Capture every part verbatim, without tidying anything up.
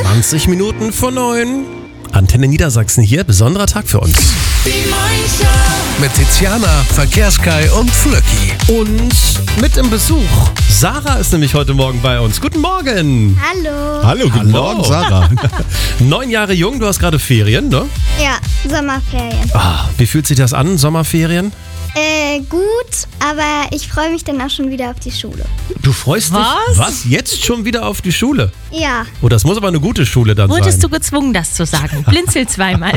zwanzig Minuten vor neun. Antenne Niedersachsen hier, besonderer Tag für uns. Die Morning Mit Tiziana, Verkehrskai und Flöcki. Und mit im Besuch. Sarah ist nämlich heute Morgen bei uns. Guten Morgen. Hallo. Hallo, guten Hallo. Morgen, Sarah. Neun Jahre jung, du hast gerade Ferien, ne? Ja, Sommerferien. Ah, wie fühlt sich das an, Sommerferien? Äh, gut, aber ich freue mich dann auch schon wieder auf die Schule. Du freust Was? dich, was, jetzt schon wieder auf die Schule? Ja, Oh, das muss aber eine gute Schule dann Wurdest sein. du gezwungen, das zu sagen? Blinzel zweimal.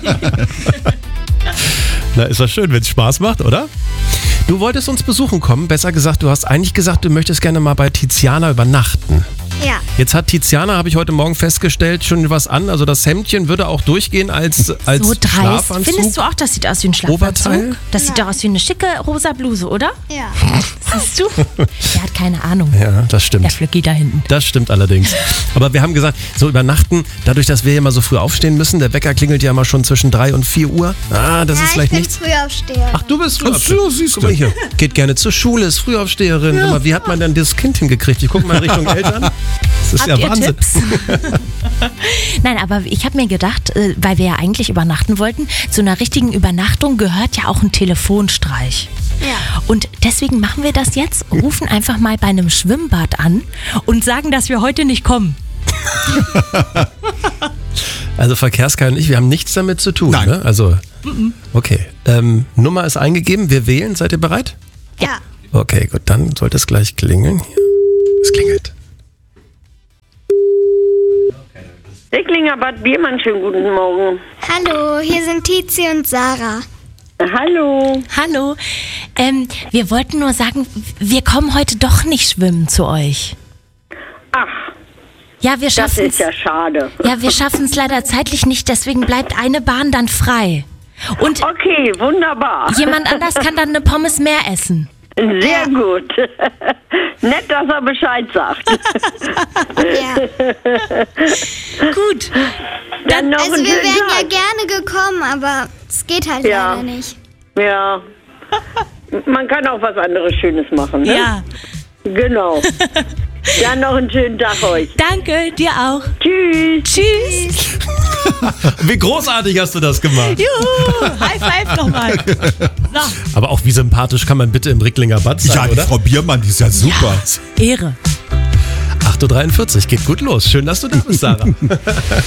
Na, ist das schön, wenn es Spaß macht, oder? Du wolltest uns besuchen kommen, besser gesagt, du hast eigentlich gesagt, du möchtest gerne mal bei Tiziana übernachten. ja. Jetzt hat Tiziana, habe ich heute Morgen festgestellt, schon was an. Also das Hemdchen würde auch durchgehen als, als So dreist. Schlafanzug. Findest du auch, das sieht aus wie ein Oberteil? Schlafanzug? Das sieht doch aus wie eine schicke rosa Bluse, oder? Ja. Siehst du? Der hat keine Ahnung. Ja, das stimmt. Der Flöcki da hinten. Das stimmt allerdings. Aber wir haben gesagt, so übernachten, dadurch, dass wir hier mal so früh aufstehen müssen, der Wecker klingelt ja immer schon zwischen drei und vier Uhr. Ah, das ja, ist vielleicht ich bin nichts. Frühaufsteher. Ach, du bist Ach so, siehst Guck mal du. hier. Geht gerne zur Schule, ist Frühaufsteherin. Sag mal, wie hat man denn das Kind hingekriegt? Ich gucke mal in Richtung Eltern. Das ist Habt ja ihr Wahnsinn. Tipps? Nein, aber ich habe mir gedacht, äh, weil wir ja eigentlich übernachten wollten, zu einer richtigen Übernachtung gehört ja auch ein Telefonstreich. Ja. Und deswegen machen wir das jetzt, rufen einfach mal bei einem Schwimmbad an und sagen, dass wir heute nicht kommen. Also Verkehrskai und ich, wir haben nichts damit zu tun. Nein. Ne? Also, okay. Ähm, Nummer ist eingegeben, wir wählen. Seid ihr bereit? Ja. Okay, gut, dann sollte es gleich klingeln. Hier. Es klingelt. Recklinger Bad Biermann, schönen guten Morgen. Hallo, hier sind Tizi und Sarah. Hallo. Hallo, ähm, wir wollten nur sagen, wir kommen heute doch nicht schwimmen zu euch. Ach, Ja, wir das schaffen ist ja schade. Ja, wir schaffen es leider zeitlich nicht, deswegen bleibt eine Bahn dann frei. Und Okay, wunderbar. jemand anders kann dann eine Pommes mehr essen. Sehr gut. Nett, dass er Bescheid sagt. Ja. Gut. Dann noch Also einen wir schönen wären ja Tag. gerne gekommen, aber es geht halt Ja. leider nicht. Ja. Man kann auch was anderes Schönes machen, ne? Ja, Genau. Dann noch einen schönen Tag euch. danke, dir auch. Tschüss. Tschüss. Wie großartig hast du das gemacht. Juhu, High Five nochmal. So. Aber auch wie sympathisch kann man bitte im Ricklinger Bad sein, Ja, die oder? Frau Biermann, die ist ja super. Ehre. acht Uhr dreiundvierzig, geht gut los. Schön, dass du da bist, Sarah.